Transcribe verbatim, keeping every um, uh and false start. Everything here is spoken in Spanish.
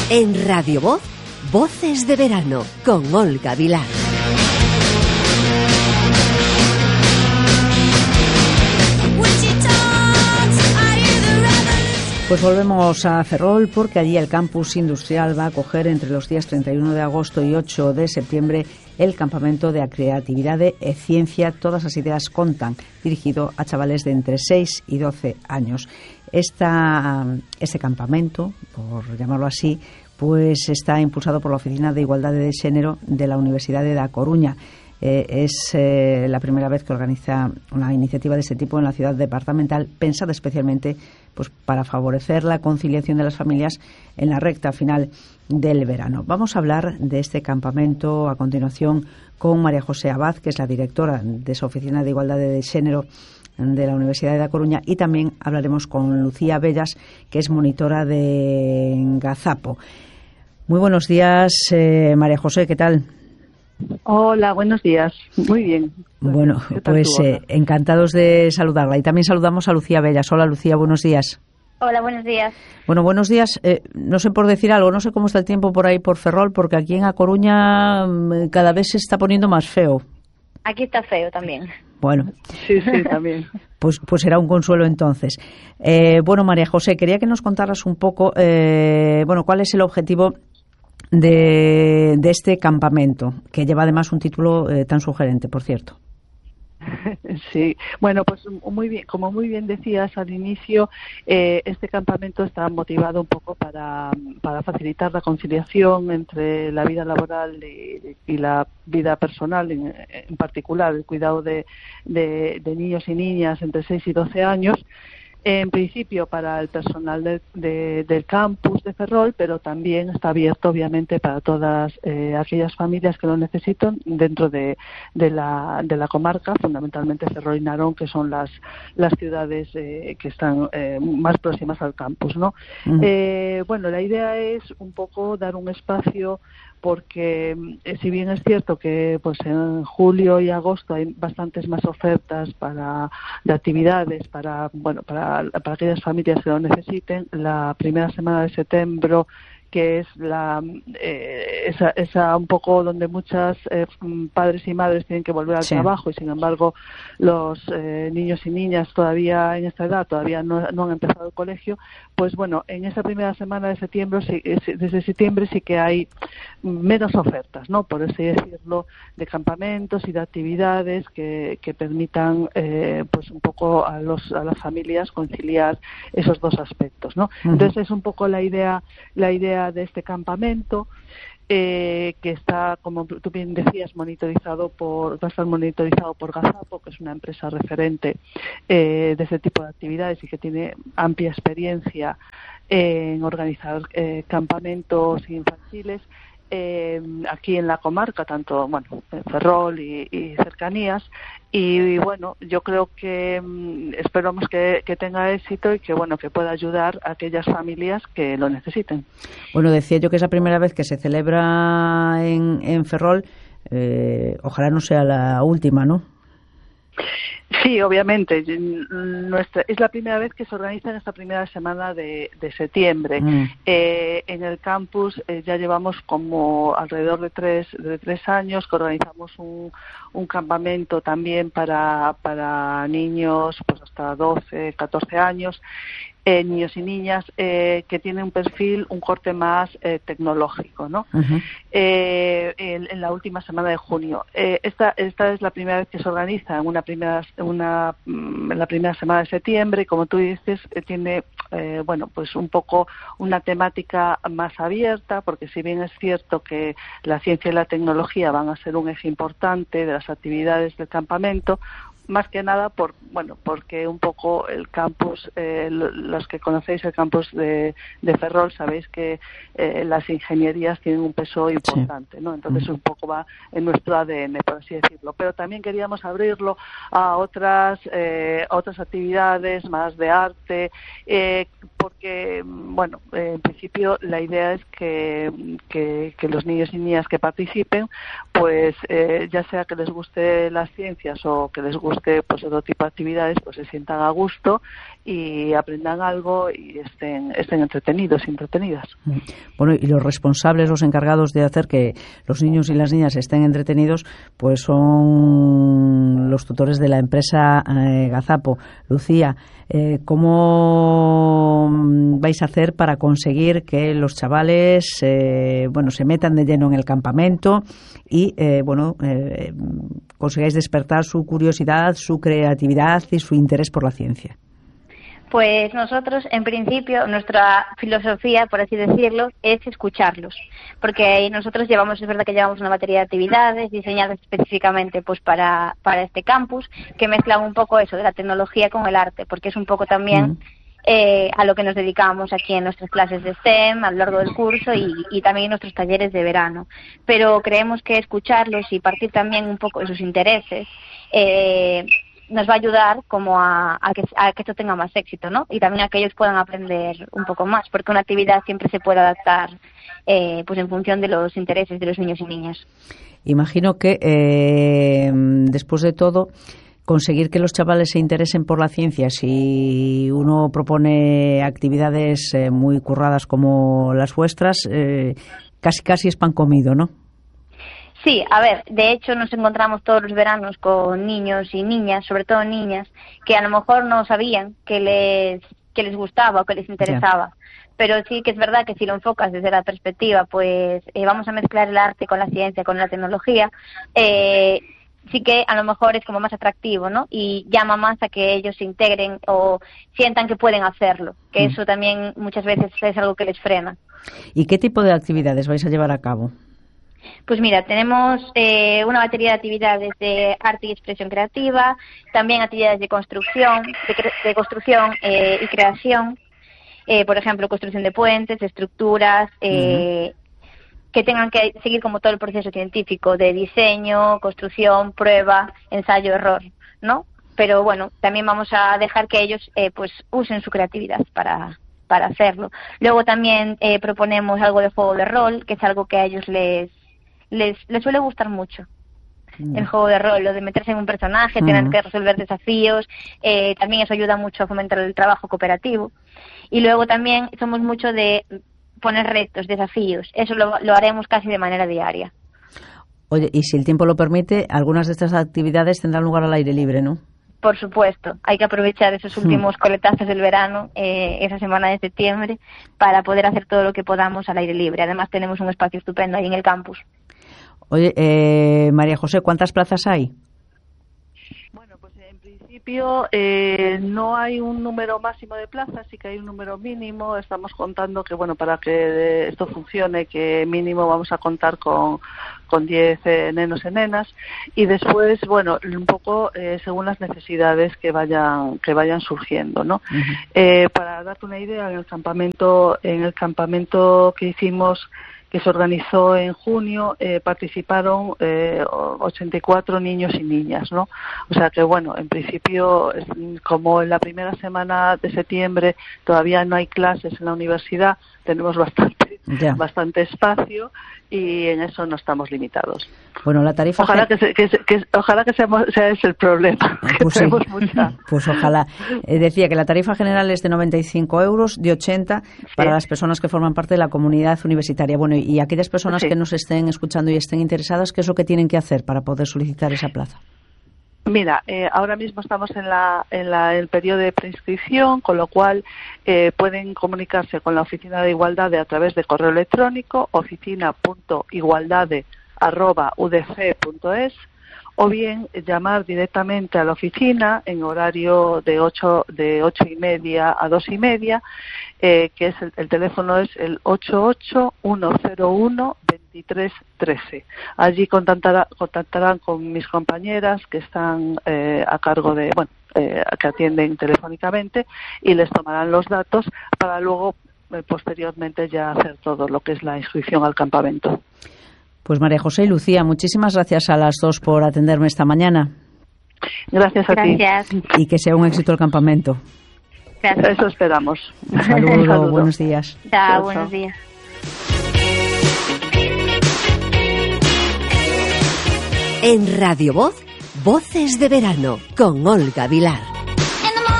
En Radio Voz, Voces de Verano, con Olga Vilar. Pues volvemos a Ferrol porque allí el campus industrial va a acoger entre los días treinta y uno de agosto y ocho de septiembre el campamento de creatividad e ciencia Todas as ideas contan, dirigido a chavales de entre seis y doce años. Esta, este campamento, por llamarlo así, pues está impulsado por la Oficina de Igualdad de Xénero de la Universidad de Da Coruña. Eh, es eh, la primera vez que organiza una iniciativa de este tipo en la ciudad departamental, pensada especialmente pues para favorecer la conciliación de las familias en la recta final del verano. Vamos a hablar de este campamento a continuación con María José Abad, que es la directora de esa Oficina de Igualdad de Xénero de la Universidad de Da Coruña, y también hablaremos con Lucía Bellas, que es monitora de Gazapo. Muy buenos días, eh, María José, ¿qué tal? Hola, buenos días. Muy bien. Bueno, pues eh, encantados de saludarla. Y también saludamos a Lucía Bellas. Hola, Lucía, buenos días. Hola, buenos días. Bueno, buenos días. Eh, no sé por decir algo, no sé cómo está el tiempo por ahí por Ferrol, porque aquí en A Coruña mmm, cada vez se está poniendo más feo. Aquí está feo también. Bueno. Sí, sí, también. Pues, pues será un consuelo entonces. Eh, bueno, María José, quería que nos contaras un poco, eh, bueno, cuál es el objetivo De, de este campamento, que lleva además un título eh, tan sugerente, por cierto. Sí, bueno, pues muy bien, como muy bien decías al inicio, eh, este campamento está motivado un poco para, para facilitar la conciliación entre la vida laboral y, y la vida personal, en, en particular el cuidado de, de, de niños y niñas entre seis y doce años. En principio para el personal de, de, del campus de Ferrol, pero también está abierto obviamente para todas eh, aquellas familias que lo necesitan dentro de, de, la, de la comarca, fundamentalmente Ferrol y Narón, que son las, las ciudades eh, que están eh, más próximas al campus, ¿no? Uh-huh. Eh, bueno, la idea es un poco dar un espacio, porque eh, si bien es cierto que pues en julio y agosto hay bastantes más ofertas para de actividades para bueno para, para aquellas familias que lo necesiten, la primera semana de septiembre, que es la eh, esa, esa un poco donde muchas eh, padres y madres tienen que volver al sí. trabajo, y sin embargo los eh, niños y niñas todavía en esta edad todavía no, no han empezado el colegio, pues bueno, en esa primera semana de septiembre, sí, desde septiembre sí que hay menos ofertas, ¿no? Por así decirlo, de campamentos y de actividades que, que permitan eh, pues un poco a los a las familias conciliar esos dos aspectos, ¿no? Uh-huh. Entonces es un poco la idea la idea de este campamento, eh, que está, como tú bien decías, monitorizado por, va a estar monitorizado por Gazapo, que es una empresa referente eh, de este tipo de actividades y que tiene amplia experiencia en organizar eh, campamentos infantiles eh, aquí en la comarca, tanto bueno en Ferrol y, y cercanías. Y, y bueno, yo creo que mmm, esperamos que, que tenga éxito y que bueno que pueda ayudar a aquellas familias que lo necesiten. Bueno, decía yo que es la primera vez que se celebra en, en Ferrol, eh, ojalá no sea la última, ¿no? Sí, obviamente. Nuestra, es la primera vez que se organiza en esta primera semana de, de septiembre. Mm. Eh, en el campus eh, ya llevamos como alrededor de tres, de tres años que organizamos un, un campamento también para, para niños pues hasta doce, catorce años. Eh, niños y niñas eh, que tienen un perfil, un corte más eh, tecnológico, ¿no? Uh-huh. Eh, en, en la última semana de junio. Eh, esta, esta es la primera vez que se organiza en una primera, una, en la primera semana de septiembre, y como tú dices, eh, tiene, eh, bueno, pues un poco una temática más abierta, porque si bien es cierto que la ciencia y la tecnología van a ser un eje importante de las actividades del campamento, más que nada por bueno porque un poco el campus, eh, los que conocéis el campus de, de Ferrol sabéis que eh, las ingenierías tienen un peso importante, sí. ¿no? Entonces un poco va en nuestro A D N, por así decirlo, pero también queríamos abrirlo a otras eh, otras actividades más de arte, eh, porque bueno eh, en principio la idea es que, que, que los niños y niñas que participen pues eh, ya sea que les guste las ciencias o que les guste queremos que pues otro tipo de actividades pues se sientan a gusto y aprendan algo y estén, estén entretenidos y entretenidas. Bueno, y los responsables, los encargados de hacer que los niños y las niñas estén entretenidos, pues son los tutores de la empresa eh, Gazapo. Lucía, eh, ¿cómo vais a hacer para conseguir que los chavales eh, bueno, se metan de lleno en el campamento y eh, bueno eh, consigáis despertar su curiosidad, su creatividad y su interés por la ciencia? Pues nosotros, en principio, nuestra filosofía, por así decirlo, es escucharlos, porque nosotros llevamos, es verdad que llevamos una batería de actividades diseñadas específicamente pues para, para este campus, que mezclan un poco eso de la tecnología con el arte, porque es un poco también mm. eh, a lo que nos dedicamos aquí en nuestras clases de STEM a lo largo del curso y, y también en nuestros talleres de verano. Pero creemos que escucharlos y partir también un poco de sus intereses eh, nos va a ayudar como a, a, que, a que esto tenga más éxito, ¿no? Y también a que ellos puedan aprender un poco más, porque una actividad siempre se puede adaptar eh, pues en función de los intereses de los niños y niñas. Imagino que eh, después de todo, conseguir que los chavales se interesen por la ciencia, si uno propone actividades eh, muy curradas como las vuestras, eh, casi casi es pan comido, ¿no? Sí, a ver, de hecho nos encontramos todos los veranos con niños y niñas, sobre todo niñas, que a lo mejor no sabían que les que les gustaba o que les interesaba. Yeah. Pero sí que es verdad que si lo enfocas desde la perspectiva, pues eh, vamos a mezclar el arte con la ciencia, con la tecnología, eh, sí que a lo mejor es como más atractivo, ¿no? Y llama más a que ellos se integren o sientan que pueden hacerlo, que mm. eso también muchas veces es algo que les frena. ¿Y qué tipo de actividades vais a llevar a cabo? Pues mira, tenemos eh, una batería de actividades de arte y expresión creativa, también actividades de construcción, de, cre- de construcción eh, y creación, eh, por ejemplo, construcción de puentes, de estructuras, eh, uh-huh. que tengan que seguir como todo el proceso científico de diseño, construcción, prueba, ensayo, error, ¿no? Pero bueno, también vamos a dejar que ellos eh, pues usen su creatividad para para hacerlo. Luego también eh, proponemos algo de juego de rol, que es algo que a ellos les Les, les suele gustar mucho. Mm. El juego de rol, lo de meterse en un personaje, mm. tener que resolver desafíos, eh, también eso ayuda mucho a fomentar el trabajo cooperativo. Y luego también somos mucho de poner retos, desafíos, eso lo, lo haremos casi de manera diaria. Oye, y si el tiempo lo permite, algunas de estas actividades tendrán lugar al aire libre, ¿no? Por supuesto, hay que aprovechar esos últimos mm. coletazos del verano, eh, esa semana de septiembre, para poder hacer todo lo que podamos al aire libre. Además tenemos un espacio estupendo ahí en el campus. Oye, eh, María José, ¿cuántas plazas hay? Bueno, pues en principio eh, no hay un número máximo de plazas, sí que hay un número mínimo. Estamos contando que, bueno, para que esto funcione, que mínimo vamos a contar con con diez eh, nenos y nenas, y después, bueno, un poco eh, según las necesidades que vayan que vayan surgiendo, ¿no? Uh-huh. Eh, para darte una idea, en el campamento en el campamento que hicimos, que se organizó en junio, eh, participaron eh, ochenta y cuatro niños y niñas, ¿no? O sea que, bueno, en principio, como en la primera semana de septiembre todavía no hay clases en la universidad, tenemos bastante yeah. bastante espacio y en eso no estamos limitados. Bueno, la tarifa... Ojalá que, se, que, se, que ojalá que seamos, sea ese el problema, que pues tenemos sí. mucha. Pues ojalá. Eh, decía que la tarifa general es de noventa y cinco euros, de ochenta sí. para las personas que forman parte de la comunidad universitaria. Bueno, y aquellas personas sí. que nos estén escuchando y estén interesadas, ¿qué es lo que tienen que hacer para poder solicitar esa plaza? Mira, eh, ahora mismo estamos en la en la el periodo de preinscripción, con lo cual eh, pueden comunicarse con la Oficina de Igualdade a través de correo electrónico oficina punto igualdade arroba u d c punto es o bien llamar directamente a la oficina en horario de ocho de ocho y media a dos y media, eh, que es el, el teléfono es el ocho ocho uno cero uno veintitrés trece. Allí contactará, contactarán con mis compañeras que están eh, a cargo de, bueno, eh, que atienden telefónicamente y les tomarán los datos para luego eh, posteriormente ya hacer todo lo que es la inscripción al campamento. Pues María José y Lucía, muchísimas gracias a las dos por atenderme esta mañana. Gracias a gracias. ti. Y que sea un éxito el campamento. Gracias. Eso esperamos. Un saludo, un saludo. Buenos días. Chao, buenos días. En Radio Voz, Voces de verano con Olga Vilar.